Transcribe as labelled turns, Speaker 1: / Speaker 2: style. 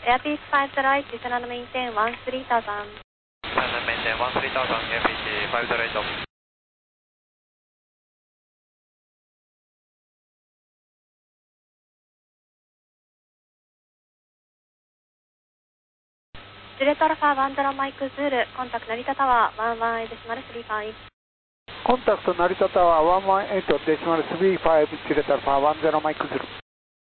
Speaker 1: Airpeace 508, descend and maintain 13,000.
Speaker 2: Descend and maintain 13,000, Airpeace 508.
Speaker 1: ジュレットアルファ10マイクズール、コンタクト成田タワー11デシマル35。
Speaker 3: コンタクト成田タワー118デシマル35、ジュレットアルファ10マイクズール。